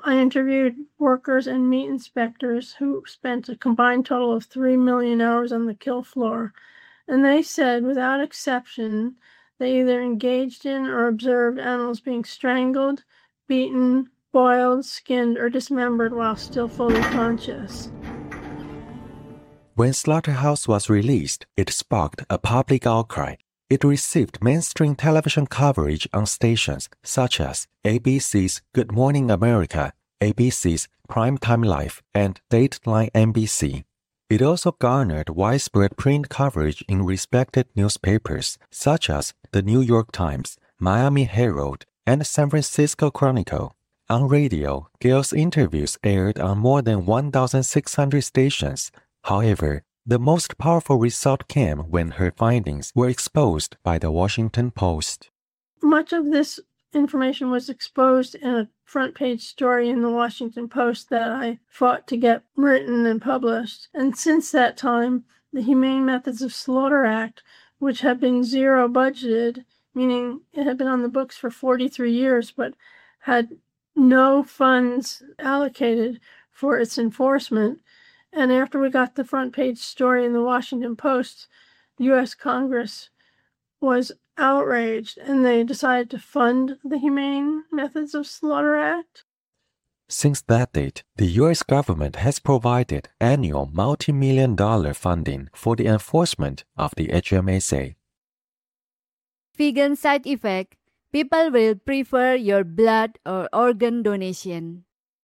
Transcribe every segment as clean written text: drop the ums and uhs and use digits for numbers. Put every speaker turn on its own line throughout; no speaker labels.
I interviewed workers and meat inspectors who spent a combined total of 3 million hours on the kill floor, and they said, without exception, they either engaged in or observed animals being strangled, beaten, boiled, skinned, or dismembered while still fully conscious.
When Slaughterhouse was released, it sparked a public outcry. It received mainstream television coverage on stations such as ABC's Good Morning America, ABC's Primetime Life, and Dateline NBC. It also garnered widespread print coverage in respected newspapers such as the New York Times, Miami Herald, and San Francisco Chronicle. On radio, Gale's interviews aired on more than 1,600 stations. However, the most powerful result came when her findings were exposed by the Washington Post.
Much of this information was exposed in a front-page story in the Washington Post that I fought to get written and published. And since that time, the Humane Methods of Slaughter Act, which had been zero budgeted, meaning it had been on the books for 43 years, but had no funds allocated for its enforcement. And after we got the front-page story in the Washington Post, the U.S. Congress was outraged, and they decided to fund the Humane Methods of Slaughter Act.
Since that date, the U.S. government has provided annual multi-million-dollar funding for the enforcement of the HMSA.
Vegan side effect: people will prefer your blood or organ donation.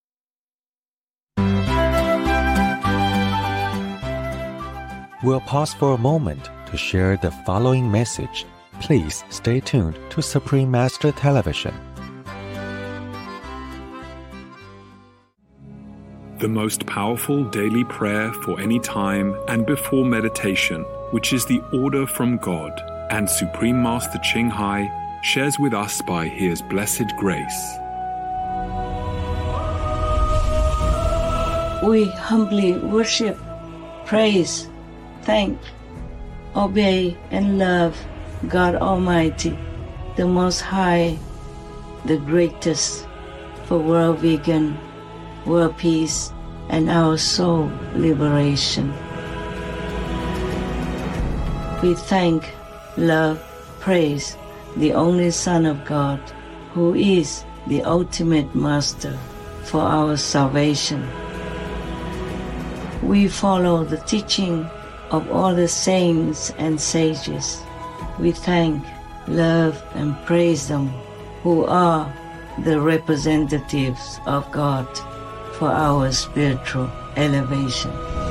We'll pause for a moment to share the following message. Please stay tuned to Supreme Master Television.
The most powerful daily prayer for any time and before meditation, which is the order from God, and Supreme Master Ching Hai shares with us by His blessed grace.
We humbly worship, praise, thank, obey, and love God Almighty, the Most High, the greatest, for world vegan, world peace, and our soul liberation. We thank, love, praise the only Son of God, who is the ultimate Master for our salvation. We follow the teaching of all the saints and sages. We thank, love, and praise them, who are the representatives of God for our spiritual elevation.